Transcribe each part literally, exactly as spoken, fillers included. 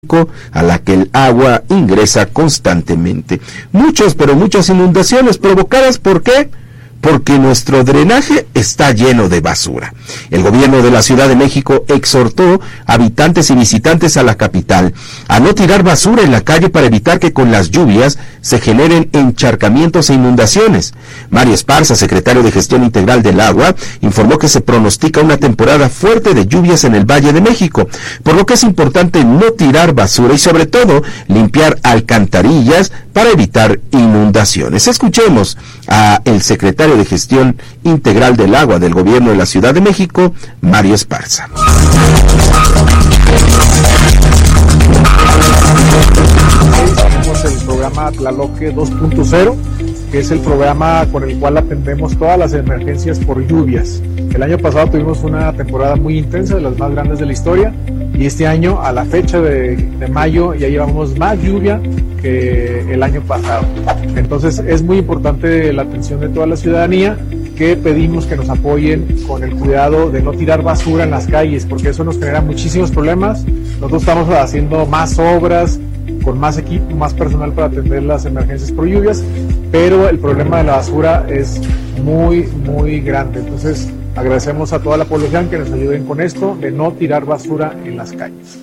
a la que el agua ingresa constantemente. Muchos, pero muchas inundaciones provocadas, ¿por qué? Porque nuestro drenaje está lleno de basura. El gobierno de la Ciudad de México exhortó a habitantes y visitantes a la capital a no tirar basura en la calle para evitar que con las lluvias se generen encharcamientos e inundaciones. Mario Esparza, secretario de Gestión Integral del Agua, informó que se pronostica una temporada fuerte de lluvias en el Valle de México, por lo que es importante no tirar basura y sobre todo limpiar alcantarillas para evitar inundaciones. Escuchemos a el secretario de Gestión Integral del Agua del Gobierno de la Ciudad de México, Mario Esparza. Tenemos el programa Tlaloque dos punto cero, que es el programa con el cual atendemos todas las emergencias por lluvias. El año pasado tuvimos una temporada muy intensa, de las más grandes de la historia, y este año, a la fecha de, de mayo, ya llevamos más lluvia que el año pasado. Entonces es muy importante la atención de toda la ciudadanía, que pedimos que nos apoyen con el cuidado de no tirar basura en las calles, porque eso nos genera muchísimos problemas. Nosotros estamos haciendo más obras, con más equipo, más personal para atender las emergencias por lluvias, pero el problema de la basura es muy, muy grande. Entonces agradecemos a toda la población que nos ayuden con esto, de no tirar basura en las calles.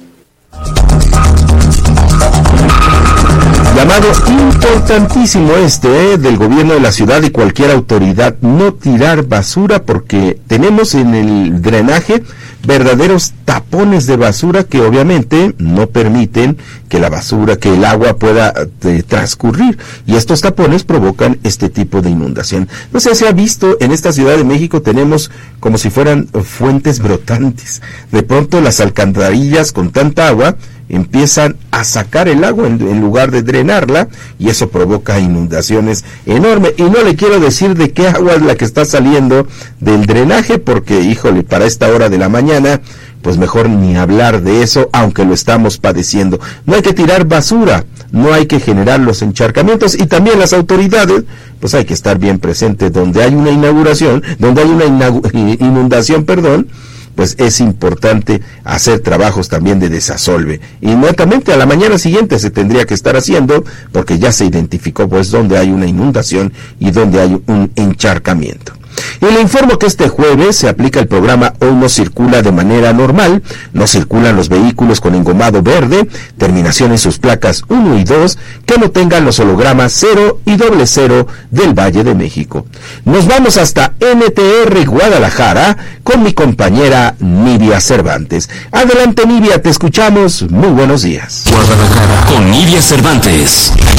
Llamado importantísimo este eh, del gobierno de la ciudad y cualquier autoridad, no tirar basura, porque tenemos en el drenaje verdaderos tapones de basura que obviamente no permiten que la basura, que el agua pueda eh, transcurrir, y estos tapones provocan este tipo de inundación. No sé si ha visto, en esta Ciudad de México tenemos como si fueran fuentes brotantes. De pronto las alcantarillas con tanta agua empiezan a sacar el agua en, en lugar de drenarla, y eso provoca inundaciones enormes. Y no le quiero decir de qué agua es la que está saliendo del drenaje, porque híjole, para esta hora de la mañana, pues mejor ni hablar de eso, aunque lo estamos padeciendo. No hay que tirar basura, no hay que generar los encharcamientos, y también las autoridades, pues hay que estar bien presentes donde hay una inauguración, donde hay una inagu- inundación, perdón, pues es importante hacer trabajos también de desasolve. Inmediatamente a la mañana siguiente se tendría que estar haciendo, porque ya se identificó pues donde hay una inundación y donde hay un encharcamiento. Y le informo que este jueves se aplica el programa Hoy no circula de manera normal. No circulan los vehículos con engomado verde, terminación en sus placas uno y dos, que no tengan los hologramas cero y doble cero del Valle de México. Nos vamos hasta N T R Guadalajara con mi compañera Nidia Cervantes. Adelante, Nidia, te escuchamos. Muy buenos días. Guadalajara con Nidia Cervantes.